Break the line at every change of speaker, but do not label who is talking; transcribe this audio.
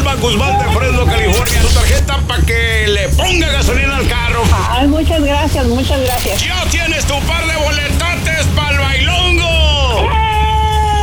llama Guzmán de Fresno, California. Su tarjeta para que le ponga gasolina al carro.
Ay, muchas gracias, muchas gracias.
Ya tienes tu par de boletotes para